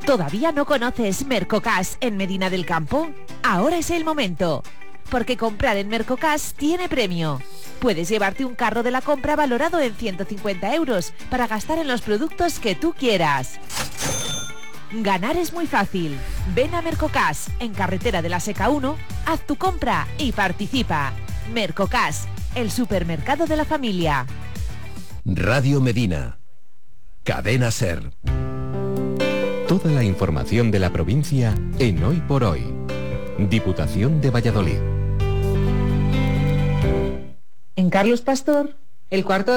¿Todavía no conoces Mercocas en Medina del Campo? Ahora es el momento, porque comprar en Mercocas tiene premio. Puedes llevarte un carro de la compra valorado en 150 euros para gastar en los productos que tú quieras. Ganar es muy fácil. Ven a Mercocas, en carretera de la Seca 1, haz tu compra y participa. Mercocas, el supermercado de la familia. Radio Medina. Cadena SER. Toda la información de la provincia en Hoy por Hoy. Diputación de Valladolid. En Carlos Pastor, el cuarto